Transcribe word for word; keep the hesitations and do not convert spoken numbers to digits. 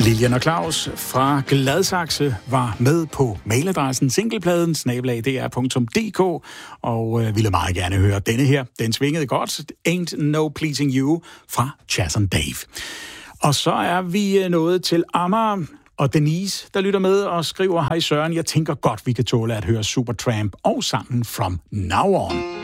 Lilian og Claus fra Gladsaxe var med på mailadressen singlepladen snabel-a d r punktum d k og øh, ville meget gerne høre denne her. Den svingede godt. Ain't No Pleasing You fra Chas and Dave. Og så er vi nået til Amager og Denise, der lytter med og skriver: Hej Søren, jeg tænker godt, vi kan tåle at høre Supertramp og sangen From Now On.